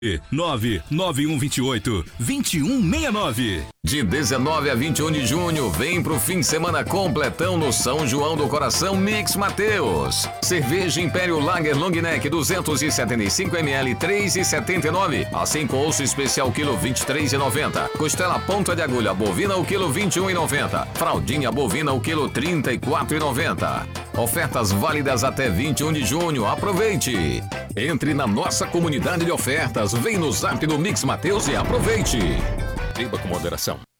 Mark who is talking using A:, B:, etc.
A: 99128-2169.
B: De 19 a 21 de junho, vem pro fim de semana completão no São João do Coração Mix Mateus. Cerveja Império Lager Long Neck 275 ml 3,79. Assim com osso especial quilo 23,90. Costela ponta de agulha bovina o quilo 21,90. Fraldinha bovina o quilo 34,90. Ofertas válidas até 21 de junho. Aproveite! Entre na nossa comunidade de ofertas. Vem no zap do Mix Mateus e aproveite! Beba com moderação.